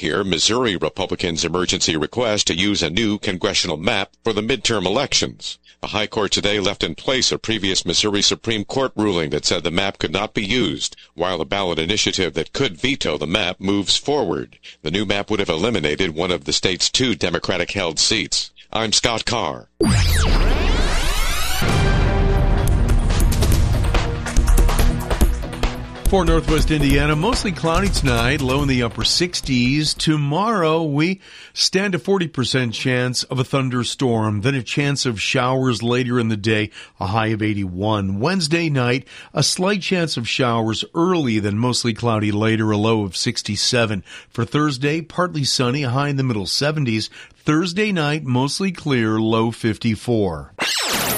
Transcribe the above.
hear Missouri Republicans' emergency request to use a new congressional map for the midterm elections. The High Court today left in place a previous Missouri Supreme Court ruling that said the map could not be used, while a ballot initiative that could veto the map moves forward. The new map would have eliminated one of the state's 2 Democratic-held seats. I'm Scott Carr. For Northwest Indiana, mostly cloudy tonight, low in the upper 60s. Tomorrow, we stand a 40% chance of a thunderstorm, then a chance of showers later in the day, a high of 81. Wednesday night, a slight chance of showers early, then mostly cloudy later, a low of 67. For Thursday, partly sunny, a high in the middle 70s. Thursday night, mostly clear, low 54.